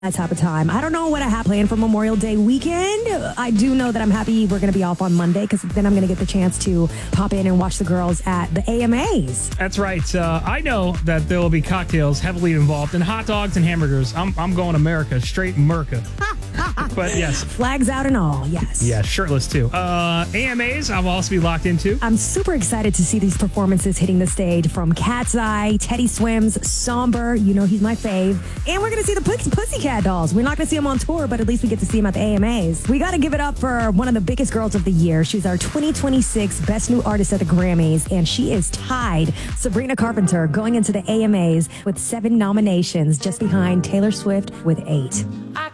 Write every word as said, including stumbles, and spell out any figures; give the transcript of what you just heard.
that type of time. I don't know what I have planned for Memorial Day weekend. I do know that I'm happy we're going to be off on Monday because then I'm going to get the chance to pop in and watch the girls at the A M As. That's right. Uh, I know that there will be cocktails heavily involved and hot dogs and hamburgers. I'm, I'm going America, straight America. But yes. Flags out and all, yes. Yeah, shirtless too. Uh, A M As I'll also be locked into. I'm super excited to see these performances hitting the stage from Cat's Eye, Teddy Swims, Somber, you know he's my fave. And we're going to see the Puss- Pussycat Dolls. We're not going to see them on tour, but at least we get to see them at the A M As. We got to give it up for one of the biggest girls of the year. She's our twenty twenty-six Best New Artist at the Grammys, and she is tied, Sabrina Carpenter, going into the A M As with seven nominations, just behind Taylor Swift with eight.